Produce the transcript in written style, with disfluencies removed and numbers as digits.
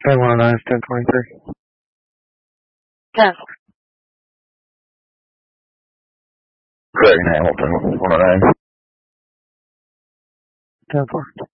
K109 is 1023. 10. Craig Hamilton, 109. 10-4.